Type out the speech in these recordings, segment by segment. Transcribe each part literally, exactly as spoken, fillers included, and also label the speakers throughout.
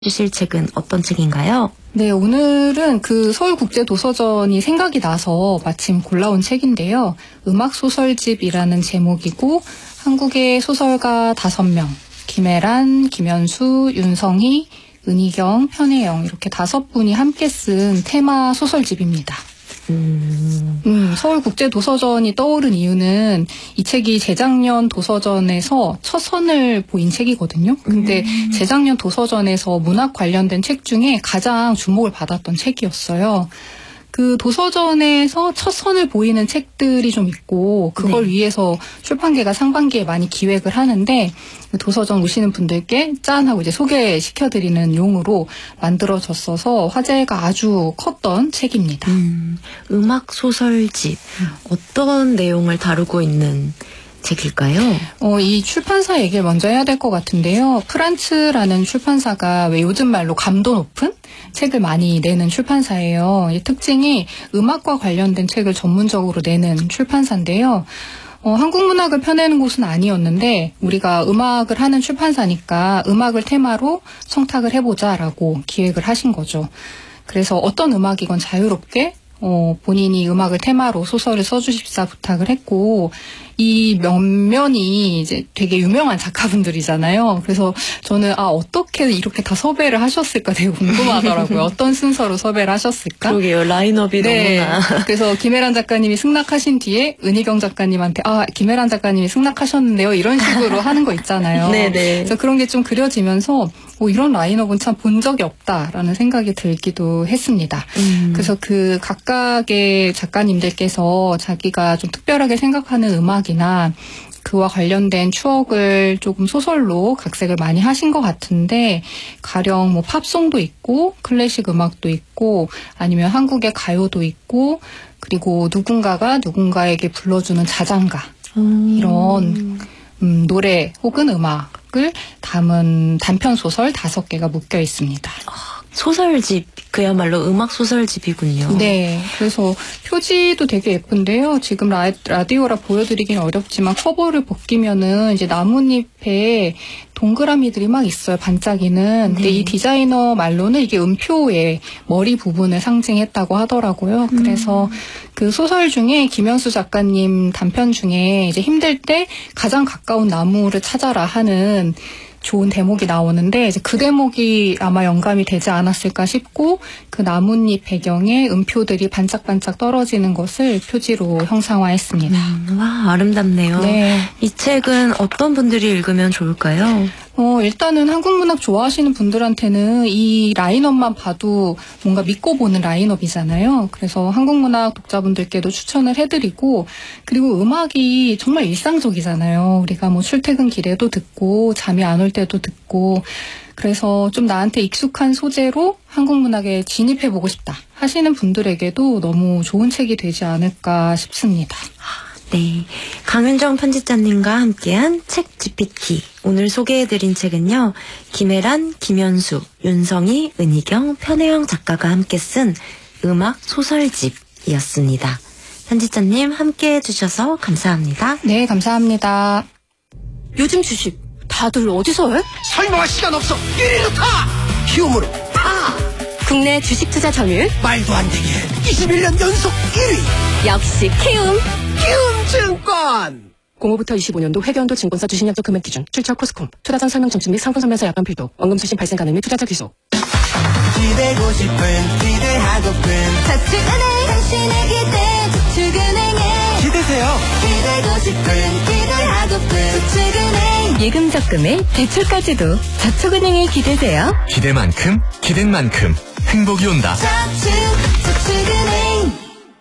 Speaker 1: 주실 책은 어떤 책인가요?
Speaker 2: 네, 오늘은 그 서울국제도서전이 생각이 나서 마침 골라온 책인데요. 음악소설집이라는 제목이고 한국의 소설가 다섯 명, 김애란, 김현수, 윤성희, 은희경, 현혜영 이렇게 다섯 분이 함께 쓴 테마 소설집입니다. 음. 음, 서울국제도서전이 떠오른 이유는 이 책이 재작년 도서전에서 첫 선을 보인 책이거든요. 근데 음. 재작년 도서전에서 문학 관련된 책 중에 가장 주목을 받았던 책이었어요. 그 도서전에서 첫 선을 보이는 책들이 좀 있고 그걸 네. 위해서 출판계가 상반기에 많이 기획을 하는데 도서전 오시는 분들께 짠 하고 이제 소개시켜드리는 용으로 만들어졌어서 화제가 아주 컸던 책입니다.
Speaker 1: 음, 음악 소설집 음. 어떤 내용을 다루고 있는 책일까요?
Speaker 2: 어, 이 출판사 얘기를 먼저 해야 될 것 같은데요. 프란츠라는 출판사가 왜 요즘 말로 감도 높은 책을 많이 내는 출판사예요. 이 특징이 음악과 관련된 책을 전문적으로 내는 출판사인데요. 어, 한국 문학을 펴내는 곳은 아니었는데 우리가 음악을 하는 출판사니까 음악을 테마로 청탁을 해보자라고 기획을 하신 거죠. 그래서 어떤 음악이건 자유롭게 어, 본인이 음악을 테마로 소설을 써주십사 부탁을 했고 이 면면이 이제 되게 유명한 작가분들이잖아요. 그래서 저는 아 어떻게 이렇게 다 섭외를 하셨을까 되게 궁금하더라고요. 어떤 순서로 섭외를 하셨을까?
Speaker 1: 그러게요. 라인업이
Speaker 2: 네.
Speaker 1: 너무나.
Speaker 2: 그래서 김애란 작가님이 승낙하신 뒤에 은희경 작가님한테 아 김애란 작가님이 승낙하셨는데요. 이런 식으로 하는 거 있잖아요.
Speaker 1: 네네.
Speaker 2: 그래서 그런 게 좀 그려지면서 뭐 이런 라인업은 참 본 적이 없다라는 생각이 들기도 했습니다. 음. 그래서 그 각각의 작가님들께서 자기가 좀 특별하게 생각하는 음악이나 그와 관련된 추억을 조금 소설로 각색을 많이 하신 것 같은데 가령 뭐 팝송도 있고 클래식 음악도 있고 아니면 한국의 가요도 있고 그리고 누군가가 누군가에게 불러주는 자장가 음. 이런 음, 노래 혹은 음악을 담은 단편 소설 다섯 개가 묶여 있습니다.
Speaker 1: 소설집, 그야말로 음악 소설집이군요.
Speaker 2: 네. 그래서 표지도 되게 예쁜데요. 지금 라, 라디오라 보여드리긴 어렵지만 커버를 벗기면은 이제 나뭇잎에 동그라미들이 막 있어요. 반짝이는. 근데 네. 이 디자이너 말로는 이게 음표의 머리 부분을 상징했다고 하더라고요. 음. 그래서 그 소설 중에 김현수 작가님 단편 중에 이제 힘들 때 가장 가까운 나무를 찾아라 하는 좋은 대목이 나오는데 이제 그 대목이 아마 영감이 되지 않았을까 싶고 그 나뭇잎 배경에 음표들이 반짝반짝 떨어지는 것을 표지로 형상화했습니다.
Speaker 1: 음, 와 아름답네요.
Speaker 2: 네.
Speaker 1: 이 책은 어떤 분들이 읽으면 좋을까요?
Speaker 2: 어, 일단은 한국 문학 좋아하시는 분들한테는 이 라인업만 봐도 뭔가 믿고 보는 라인업이잖아요. 그래서 한국 문학 독자분들께도 추천을 해드리고 그리고 음악이 정말 일상적이잖아요. 우리가 뭐 출퇴근 길에도 듣고 잠이 안 올 때도 듣고 그래서 좀 나한테 익숙한 소재로 한국 문학에 진입해보고 싶다 하시는 분들에게도 너무 좋은 책이 되지 않을까 싶습니다.
Speaker 1: 네, 강윤정 편집자님과 함께한 책 지피키. 오늘 소개해드린 책은요. 김애란, 김현수, 윤성희, 은희경, 편혜영 작가가 함께 쓴 음악 소설집이었습니다. 편집자님 함께해 주셔서 감사합니다.
Speaker 2: 네, 감사합니다.
Speaker 3: 요즘 주식 다들 어디서 해?
Speaker 4: 설명할 시간 없어. 일위로 타! 키움으로 타!
Speaker 3: 국내 주식 투자 점유율
Speaker 4: 말도 안 되게 이십일 년 연속 일 위.
Speaker 3: 역시 키움.
Speaker 4: 키움증권.
Speaker 3: 공오부터 이십오 년도 회계연도 증권사 주식약정 금액 기준 출처 코스콤 투자 전 설명 점증 및 상품 설명서 약관 필도 원금 수신 발생 가능 및 투자자 귀속.
Speaker 4: 기대고 싶은 기대하고픈
Speaker 5: 저축은행 당신의 기대 저축은행에
Speaker 4: 기대세요.
Speaker 5: 기대고 싶은 기대하고픈 저축은행
Speaker 3: 예금 적금에 대출까지도 저축은행에 기대세요.
Speaker 6: 기대만큼 기댄 만큼 행복이 온다.
Speaker 5: 저축 저축은행.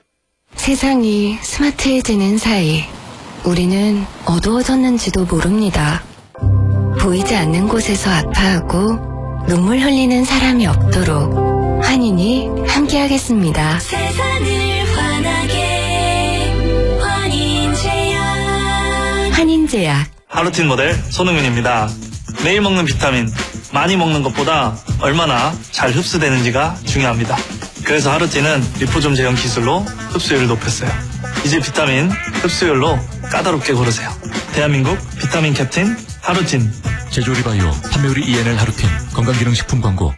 Speaker 7: 세상이 스마트해지는 사이 우리는 어두워졌는지도 모릅니다. 보이지 않는 곳에서 아파하고 눈물 흘리는 사람이 없도록 한인이 함께하겠습니다.
Speaker 5: 세상을 환하게 환인제약.
Speaker 7: 한인제약.
Speaker 8: 하루틴 모델 손흥민입니다. 매일 먹는 비타민 많이 먹는 것보다 얼마나 잘 흡수되는지가 중요합니다. 그래서 하루틴은 리포좀 제형 기술로 흡수율을 높였어요. 이제 비타민 흡수율로 까다롭게 고르세요. 대한민국 비타민 캡틴 하루 하루틴.
Speaker 6: 제조리바이오 판매우리 이엔엘 하루틴 건강기능식품 광고.